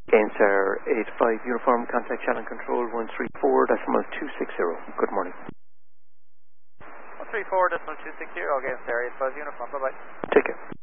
Against our 85 uniform, contact channel control 134.260. Good morning. 134.260 against our 85 uniform. Bye bye. Take care.